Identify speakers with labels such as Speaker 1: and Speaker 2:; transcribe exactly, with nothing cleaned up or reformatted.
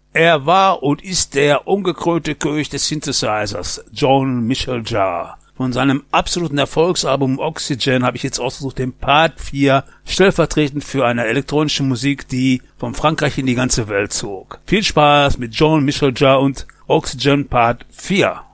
Speaker 1: Er war und ist der ungekrönte König des Synthesizers, Jean-Michel Jarre. Von seinem absoluten Erfolgsalbum Oxygen habe ich jetzt ausgesucht den Part vier, stellvertretend für eine elektronische Musik, die von Frankreich in die ganze Welt zog. Viel Spaß mit Jean-Michel Jarre und Oxygen Part vier.